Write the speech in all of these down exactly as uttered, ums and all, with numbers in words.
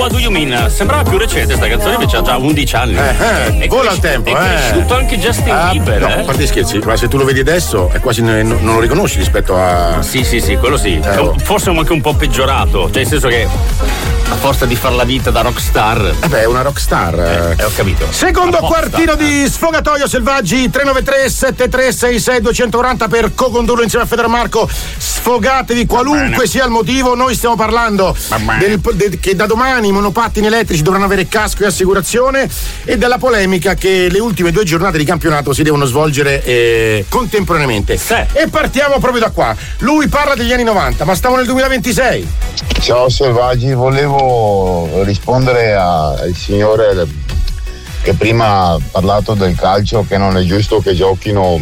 What Do You Mean? Sembrava più recente sta canzone, invece ha già undici anni. Eh, eh, vola il tempo, è eh. cresciuto anche Justin Ah, Bieber, no, eh. a parte gli scherzi, ma se tu lo vedi adesso è quasi ne- non lo riconosci rispetto a. Sì, sì, sì, quello sì. Eh, È un- oh. Forse anche un po' peggiorato, cioè nel senso che a forza di far la vita da rockstar. Eh beh, è una rockstar. Eh, eh, ho capito. Secondo Apposta. quartino di Sfogatoio Selvaggi, tre nove tre sette tre sei sei due zero zero per co-condurlo insieme a Federico Marco. Sfogatevi qualunque sia il motivo. Noi stiamo parlando del, del, che da domani i monopattini elettrici dovranno avere casco e assicurazione, e della polemica che le ultime due giornate di campionato si devono svolgere eh, contemporaneamente. Sì. E partiamo proprio da qua. Lui parla degli anni novanta, ma stiamo nel duemilaventisei. Ciao Selvaggi, volevo rispondere a- al signore che prima ha parlato del calcio, che non è giusto che giochino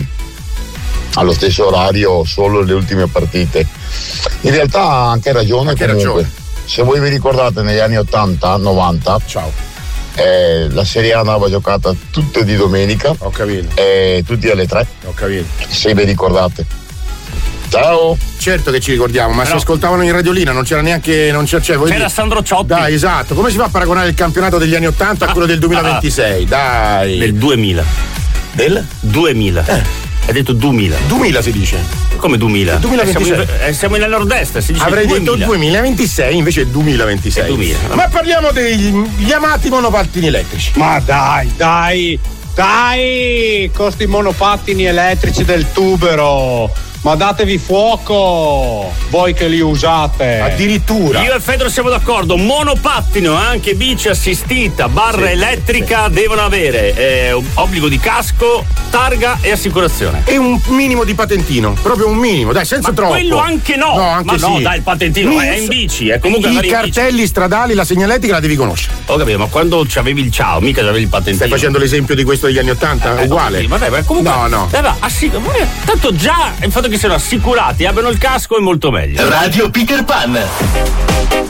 allo stesso orario solo le ultime partite. In realtà ha anche ragione, Anche comunque. ragione. Se voi vi ricordate negli anni ottanta novanta, Ciao. eh, la Serie A andava giocata tutte di domenica Ho capito, e tutti alle tre, ho capito. se vi ricordate. Ciao! Certo che ci ricordiamo, ma Però- se ascoltavano in radiolina non c'era neanche. Non c'era, cioè, voglio C'era dire- Sandro Ciotti. Dai, esatto. Come si fa a paragonare il campionato degli anni ottanta a quello del duemilaventisei? Dai. Del duemila. Del duemila. Hai detto duemila. duemila si dice. Come duemila? duemilaventisei. Eh, siamo, in, eh, siamo nel nord-est, si dice Avrei duemila. detto duemilaventisei, invece è duemilaventisei. È duemila. Ma parliamo degli amati monopattini elettrici. Ma dai, dai, dai, con sti monopattini elettrici del tubero. Ma datevi fuoco, voi che li usate. Addirittura. Io e Fedro siamo d'accordo, monopattino, anche bici assistita, barra Sì, elettrica devono avere eh, un obbligo di casco, targa e assicurazione. E un minimo di patentino, proprio un minimo, dai, senza Ma troppo. quello anche no. No, anche Ma no, sì. dai, il patentino è in bici, è comunque I andare in bici. cartelli stradali, la segnaletica la devi conoscere. Ho capito, ma quando c'avevi il ciao, mica c'avevi il patentino. Stai facendo l'esempio di questo degli anni ottanta? Eh, Uguale. sì, ma dai, ma comunque. No, no. Dai, va, assi- tanto già il fatto che siano assicurati, abbiano il casco è molto meglio. Radio Peter Pan.